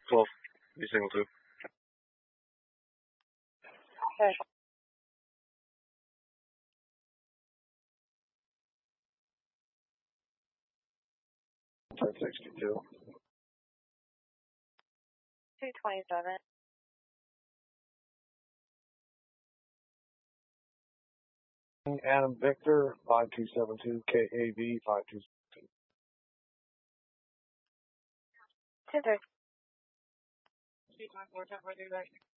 12, B single 2. Okay. 1062. 227. Adam Victor, 5272, KAV, 5272. 230.